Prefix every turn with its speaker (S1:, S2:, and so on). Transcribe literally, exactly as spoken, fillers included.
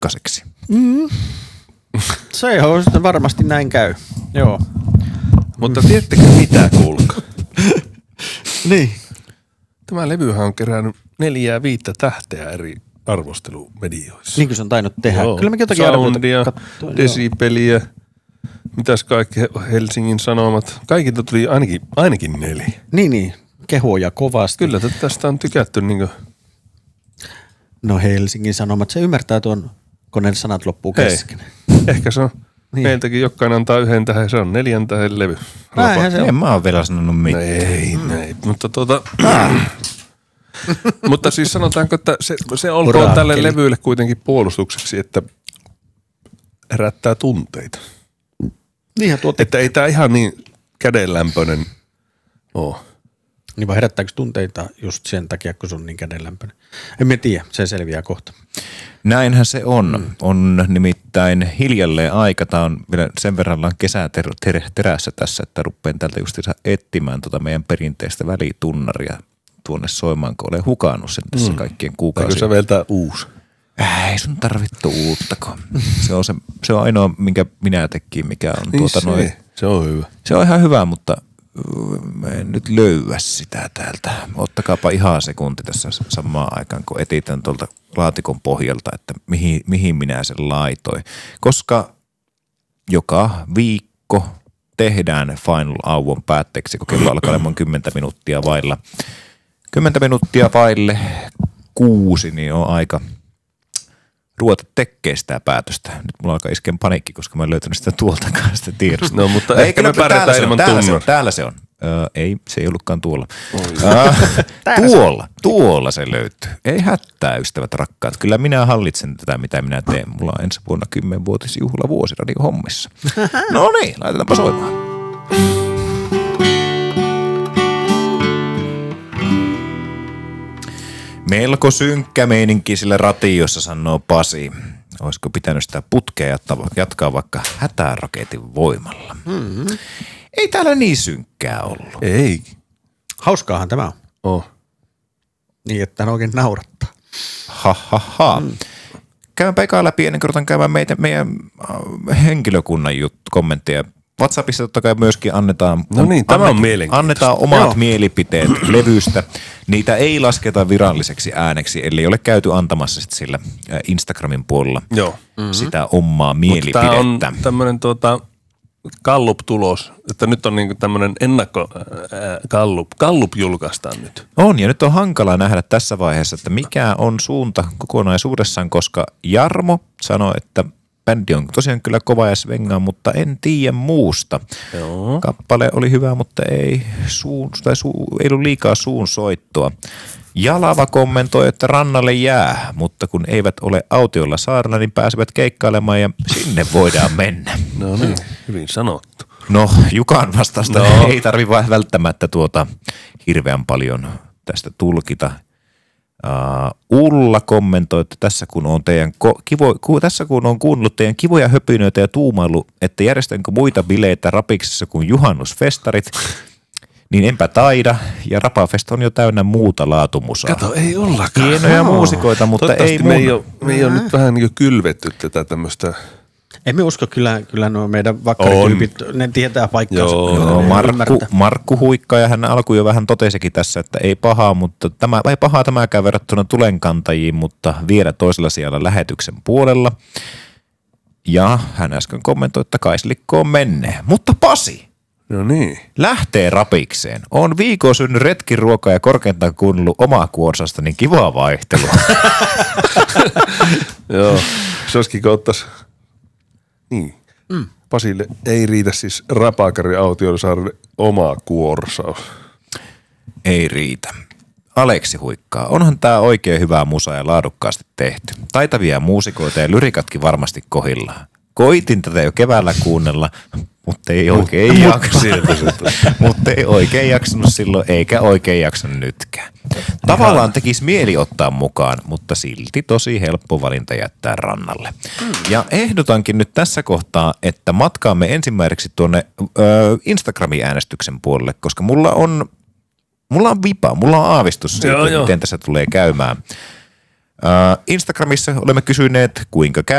S1: pakkaseksi.
S2: Mm. Se on sitten varmasti näin käy. Joo.
S3: Mutta tiedättekö mitä, kuulkaa?
S2: Niin.
S3: Tämä levyhän on kerännyt neljää viittä tähteä eri arvostelumedioissa.
S2: Niin kuin se on tainnut tehdä.
S3: Joo.
S2: Kyllä mekin jotakin
S3: Soundia, desibeliä, mitäs kaikki Helsingin Sanomat. Kaikilta tuli ainakin, ainakin neljä.
S2: Niin, niin. Kehuja kovasti.
S3: Kyllä tästä on tykätty niin kuin...
S2: No Helsingin Sanomat, se ymmärtää tuon, kun ne sanat loppuu
S3: Hei.
S2: kesken.
S3: Ehkä se on. Niin. Meiltäkin jokainen antaa yhden tähän, se on neljän tähän levy.
S2: Näinhän se on.
S1: En mä oon vielä sanonut
S3: No
S1: mitään.
S3: ei, mm. ei, mutta tuota... mutta siis sanotaanko, että se, se olkoon
S2: Uraakkeli.
S3: tälle levylle kuitenkin puolustukseksi, että herättää tunteita.
S2: Niinhän tuo
S3: Että ei tää ihan niin kädenlämpöinen oo.
S2: Niin vai herättääkö tunteita just sen takia, kun se on niin kädenlämpöinen? En mä tiedä, se selviää kohta.
S1: Näinhän se on. Mm. On nimittäin hiljalleen aika. Tämä on vielä sen verran kesäterässä tässä, että rupean täältä just etsimään tuota meidän perinteistä välitunnaria tuonne soimaan, kun olen hukannut sen tässä mm. kaikkien kuukausien.
S3: Eikö se veltää uusi?
S1: Ei sun tarvittu uuttako. Se on, se, se on ainoa, minkä minä tekin, mikä on
S3: Niin
S1: tuota
S3: se,
S1: noin.
S3: se on hyvä.
S1: Se on ihan hyvä, mutta mä en nyt löyä sitä täältä. Ottakaapa ihan sekunti tässä samaan aikaan, kun etitän tuolta laatikon pohjalta, että mihin, mihin minä sen laitoin. Koska joka viikko tehdään Final Hour päätteeksi, kun kello alkaa olemaan kymmentä minuuttia vailla. Kymmentä minuuttia vaille kuusi, niin on aika ruveta tekee sitä päätöstä. Nyt mulla alkaa iskeä paniikki, koska mä en löytänyt sitä tuoltakaan sitä tiedosta.
S3: No, mutta ei, ehkä me pärjätään ilman
S1: täällä se on, täällä se on. Öö, ei, se ei ollutkaan tuolla. Öö, tuolla, tuolla se löytyy. Ei hätää, ystävät rakkaat. Kyllä minä hallitsen tätä, mitä minä teen. Mulla on ensi vuonna kymmenvuotisjuhla vuosiradio hommissa. No niin, laitetaanpa soimaan. Melko synkkä meininki sillä ratiossa, sanoo Pasi. Olisiko pitänyt sitä putkea jatkaa vaikka hätäraketin voimalla? Mm-hmm. Ei täällä niin synkkää ollut.
S3: Ei.
S2: Hauskaahan tämä on.
S3: Oh.
S2: Niin, että hän oikein naurattaa.
S1: Ha, ha, ha. Mm. Käydäänpä ekaa läpi ennen kuin ruvetaan käymään meitä, meidän henkilökunnan juttu, kommentteja. WhatsAppissa totta kai myöskin annetaan,
S3: no niin, tämä on mielenkiintoista.
S1: Annetaan omat
S2: Joo.
S1: mielipiteet levystä. Niitä ei lasketa viralliseksi ääneksi, eli ole käyty antamassa sit sillä Instagramin puolella
S3: Joo.
S1: Mm-hmm. sitä omaa mielipidettä.
S3: Tämä on tämmöinen tuota Gallup-tulos, että nyt on niinku tämmöinen ennakko Gallup. Gallup julkaistaan nyt.
S1: On, ja nyt on hankala nähdä tässä vaiheessa, että mikä on suunta kokonaisuudessaan, koska Jarmo sanoi, että bändi on tosiaan kyllä kova ja svengaa, mutta en tiedä muusta.
S3: Joo.
S1: Kappale oli hyvä, mutta ei, suun, tai suu, ei ollut liikaa suun soittoa. Jalava kommentoi, että rannalle jää, mutta kun eivät ole autiolla saarella, niin pääsevät keikkailemaan ja sinne voidaan mennä.
S3: No niin, hyvin sanottu.
S1: No, Jukan vastausta no. ei tarvi välttämättä tuota hirveän paljon tästä tulkita. Uh, Ulla kommentoi, että tässä kun on teidän ko- kivo, ku, tässä kun on kuunnellut teidän kivoja höpinöitä ja tuumailu, että järjestänkö muita bileitä Rapiksessa kuin juhannusfestarit, niin enpä taida. Ja Rapafest on jo täynnä muuta laatumusaa.
S3: Kato, ei ollakaan.
S1: Hienoja no. muusikoita, mutta ei mun...
S3: me ei ole, me ei ole nyt vähän niin kuin kylvetty tätä tämmöistä.
S2: Emme usko, kyllä, kyllä nuo meidän vakkarityypit, ne tietää paikkaansa.
S1: Joo, no, Markku, Markku Huikka ja hän alkuun jo vähän totesikin tässä, että ei pahaa, mutta tämä, ei pahaa tämäkään verrattuna tulenkantajiin, mutta vielä toisella siellä lähetyksen puolella. Ja hän äsken kommentoi, että Kaislikkoon menee. Mutta Pasi!
S3: No niin.
S1: Lähtee Rapikseen. On viikon synnyn retkiruokaa ja korkeintaan kuunnellut omaa kuorsasta, niin kivaa vaihtelua.
S3: Joo, se olisikin kun ottaisi... Niin. Mm. Pasille ei riitä siis Rapakari Autiosaarelle omaa kuorsaus.
S1: Ei riitä. Aleksi Huikkaa. Onhan tää oikein hyvää musaa ja laadukkaasti tehty. Taitavia muusikoita ja lyrikatkin varmasti kohillaan. Koitin tätä jo keväällä kuunnella, mutta ei oikein jaksanut. mutta ei oikein jaksanut silloin, eikä oikein jaksanut nytkään. Tavallaan tekisi mieli ottaa mukaan, mutta silti tosi helppo valinta jättää rannalle. Ja ehdotankin nyt tässä kohtaa, että matkaamme ensimmäiseksi tuonne ö, Instagramin äänestyksen puolelle, koska mulla on, mulla on vipa, mulla on aavistus siitä, joo, miten jo. tässä tulee käymään. Ö, Instagramissa olemme kysyneet, kuinka käy.